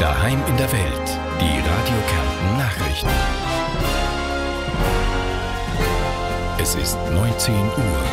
Daheim in der Welt. Die Radio Kärnten Nachrichten. Es ist 19 Uhr.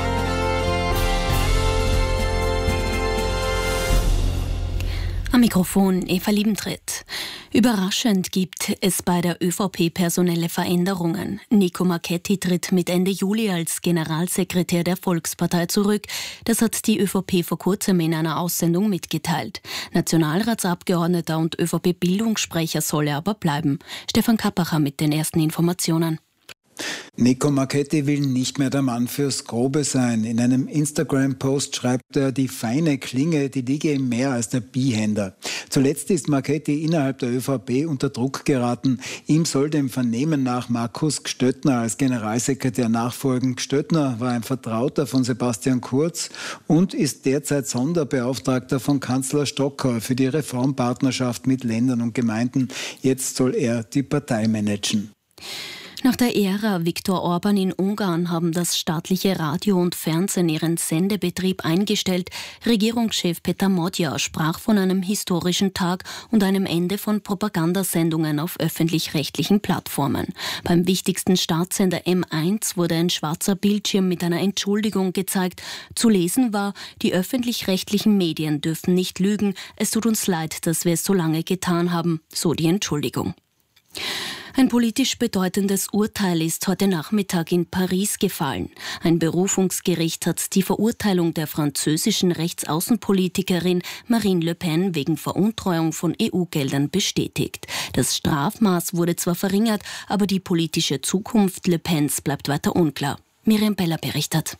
Am Mikrofon Eva Liebentritt. Überraschend gibt es bei der ÖVP personelle Veränderungen. Nico Marchetti tritt mit Ende Juli als Generalsekretär der Volkspartei zurück. Das hat die ÖVP vor kurzem in einer Aussendung mitgeteilt. Nationalratsabgeordneter und ÖVP-Bildungssprecher soll er aber bleiben. Stefan Kappacher mit den ersten Informationen. Nico Marchetti will nicht mehr der Mann fürs Grobe sein. In einem Instagram-Post schreibt er, die feine Klinge, die liege ihm mehr als der Bihänder. Zuletzt ist Marchetti innerhalb der ÖVP unter Druck geraten. Ihm soll dem Vernehmen nach Markus Gstöttner als Generalsekretär nachfolgen. Gstöttner war ein Vertrauter von Sebastian Kurz und ist derzeit Sonderbeauftragter von Kanzler Stocker für die Reformpartnerschaft mit Ländern und Gemeinden. Jetzt soll er die Partei managen. Nach der Ära Viktor Orban in Ungarn haben das staatliche Radio und Fernsehen ihren Sendebetrieb eingestellt. Regierungschef Peter Magyar sprach von einem historischen Tag und einem Ende von Propagandasendungen auf öffentlich-rechtlichen Plattformen. Beim wichtigsten Staatssender M1 wurde ein schwarzer Bildschirm mit einer Entschuldigung gezeigt. Zu lesen war, die öffentlich-rechtlichen Medien dürfen nicht lügen. Es tut uns leid, dass wir es so lange getan haben. So die Entschuldigung. Ein politisch bedeutendes Urteil ist heute Nachmittag in Paris gefallen. Ein Berufungsgericht hat die Verurteilung der französischen Rechtsaußenpolitikerin Marine Le Pen wegen Veruntreuung von EU-Geldern bestätigt. Das Strafmaß wurde zwar verringert, aber die politische Zukunft Le Pens bleibt weiter unklar. Miriam Beller berichtet.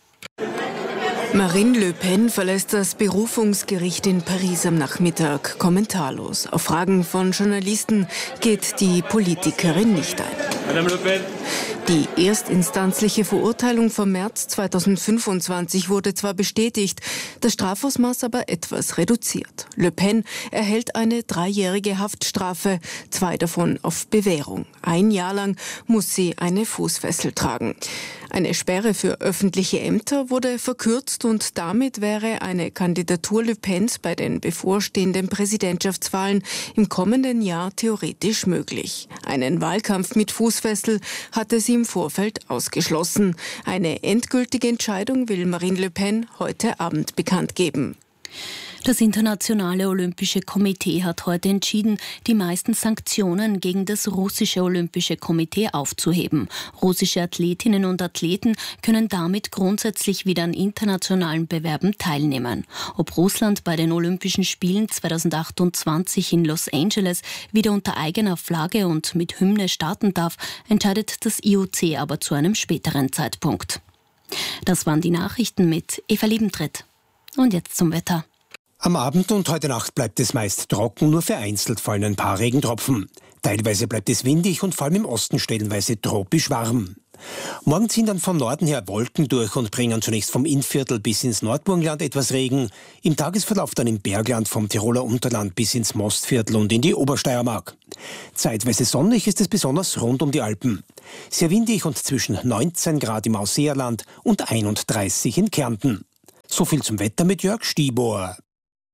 Marine Le Pen verlässt das Berufungsgericht in Paris am Nachmittag kommentarlos. Auf Fragen von Journalisten geht die Politikerin nicht ein. Madame Le Pen. Die erstinstanzliche Verurteilung vom März 2025 wurde zwar bestätigt, das Strafausmaß aber etwas reduziert. Le Pen erhält eine 3-jährige Haftstrafe, 2 davon auf Bewährung. 1 Jahr lang muss sie eine Fußfessel tragen. Eine Sperre für öffentliche Ämter wurde verkürzt und damit wäre eine Kandidatur Le Pens bei den bevorstehenden Präsidentschaftswahlen im kommenden Jahr theoretisch möglich. Einen Wahlkampf mit Fußfessel hatte sie im Vorfeld ausgeschlossen. Eine endgültige Entscheidung will Marine Le Pen heute Abend bekannt geben. Das Internationale Olympische Komitee hat heute entschieden, die meisten Sanktionen gegen das russische Olympische Komitee aufzuheben. Russische Athletinnen und Athleten können damit grundsätzlich wieder an internationalen Bewerben teilnehmen. Ob Russland bei den Olympischen Spielen 2028 in Los Angeles wieder unter eigener Flagge und mit Hymne starten darf, entscheidet das IOC aber zu einem späteren Zeitpunkt. Das waren die Nachrichten mit Eva Liebentritt. Und jetzt zum Wetter. Am Abend und heute Nacht bleibt es meist trocken, nur vereinzelt fallen ein paar Regentropfen. Teilweise bleibt es windig und vor allem im Osten stellenweise tropisch warm. Morgen ziehen dann vom Norden her Wolken durch und bringen zunächst vom Innviertel bis ins Nordburgenland etwas Regen. Im Tagesverlauf dann im Bergland vom Tiroler Unterland bis ins Mostviertel und in die Obersteiermark. Zeitweise sonnig ist es besonders rund um die Alpen. Sehr windig und zwischen 19 Grad im Ausseerland und 31 in Kärnten. So viel zum Wetter mit Jörg Stiebohr.